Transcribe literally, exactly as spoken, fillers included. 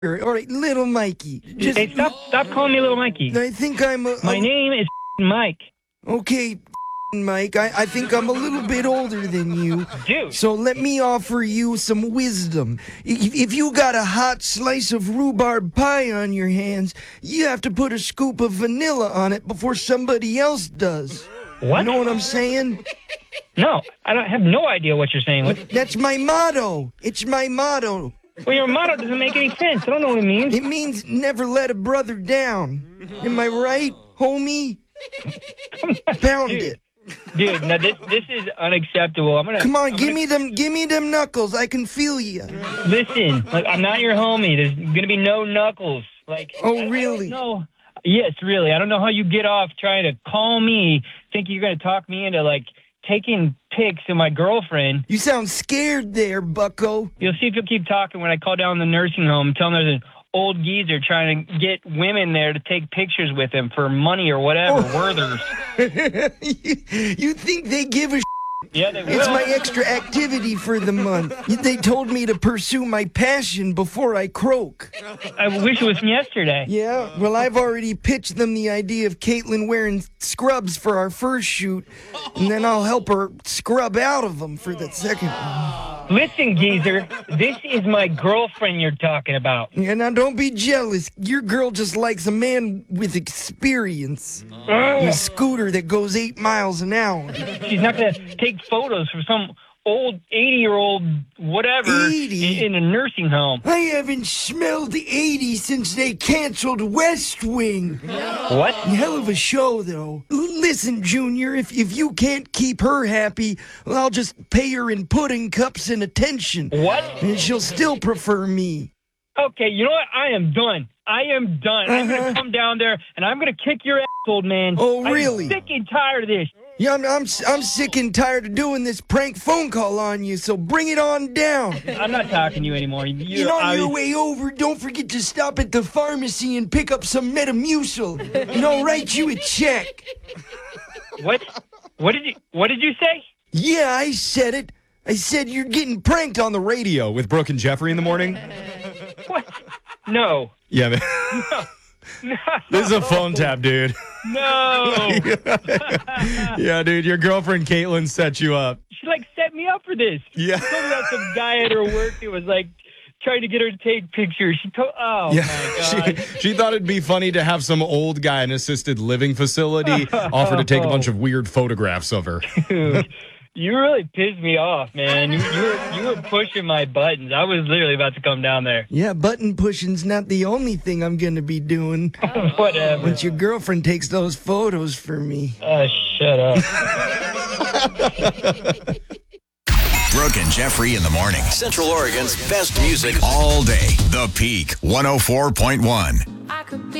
All right, little Mikey. Just, Hey, stop stop calling me little Mikey. I think I'm a... My a- name is Mike. Okay, Mike, I, I think I'm a little bit older than you. Dude. So let me offer you some wisdom. If, if you got a hot slice of rhubarb pie on your hands, you have to put a scoop of vanilla on it before somebody else does. What? You know what I'm saying? No, I don't have no idea what you're saying. What- That's my motto. It's my motto. Well, your motto doesn't make any sense. I don't know what it means. It means never let a brother down. Am I right, homie? Pound Dude. it. Dude, no, this this is unacceptable. I'm gonna Come on, I'm give gonna- me them, give me them knuckles. I can feel you. Listen, like, I'm not your homie. There's gonna be no knuckles. Like, Oh, I- I really? don't know. Yes, really. I don't know how you get off trying to call me, think you're gonna talk me into like taking pics of my girlfriend. You sound scared there, bucko. You'll see if you'll keep talking when I call down the nursing home, tell them there's an old geezer trying to get women there to take pictures with him for money or whatever, Werthers. you, you think they give a sh- Yeah, they will. It's my extra activity for the month. They told me to pursue my passion before I croak. I wish it was from yesterday. Yeah, well, I've already pitched them the idea of Caitlin wearing scrubs for our first shoot, and then I'll help her scrub out of them for the second one. Listen, geezer, this is my girlfriend you're talking about. Yeah, now don't be jealous. Your girl just likes a man with experience. A scooter that goes eight miles an hour. She's not going to take photos for some old eighty-year-old whatever eighty? in, in a nursing home. I haven't smelled the eighties since they canceled West Wing. What? Hell of a show, though. L- listen, Junior, if, if you can't keep her happy, well, I'll just pay her in pudding cups and attention. What? And she'll still prefer me. Okay, you know what? I am done. I am done. I'm going Uh-huh. to come down there, and I'm going to kick your ass, old man. Oh, really? I'm sick and tired of this. Yeah, I'm, I'm, I'm sick and tired of doing this prank phone call on you, so bring it on down. I'm not talking to you anymore. You, And on I- your way over, don't forget to stop at the pharmacy and pick up some Metamucil, and I'll write you a check. What? What did you What did you say? Yeah, I said it. I said you're getting pranked on the radio. Radio with Brooke and Jeffrey in the morning. What? No. Yeah, man. No. This is a phone tap, dude. No. Yeah, dude. Your girlfriend Caitlin set you up. She like set me up for this. Yeah. She told me about some guy at her work who was like trying to get her to take pictures. She told, oh Yeah, my god. she, she thought it'd be funny to have some old guy in an assisted living facility offer to take a bunch of weird photographs of her. Dude, you really pissed me off, man. You, you were you were pushing my buttons. I was literally about to come down there. Yeah, button pushing's not the only thing I'm gonna be doing. Whatever. Once your girlfriend takes those photos for me. Oh, shut up. Brooke and Jeffrey in the morning. Central Oregon's best music all day. The Peak one oh four point one. I could be